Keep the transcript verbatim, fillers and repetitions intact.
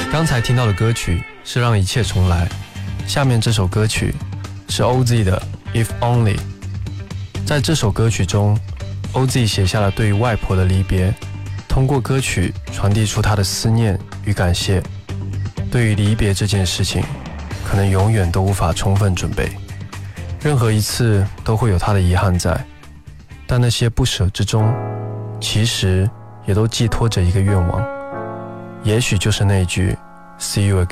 刚才听到的歌曲是《让一切重来》，下面这首歌曲是 O Z 的 If Only。 在这首歌曲中， O Z 写下了对于外婆的离别，通过歌曲传递出他的思念与感谢。对于离别这件事情，可能永远都无法充分准备，任何一次都会有他的遗憾在，但那些不舍之中，其实也都寄托着一个愿望，也许就是那句 See you again。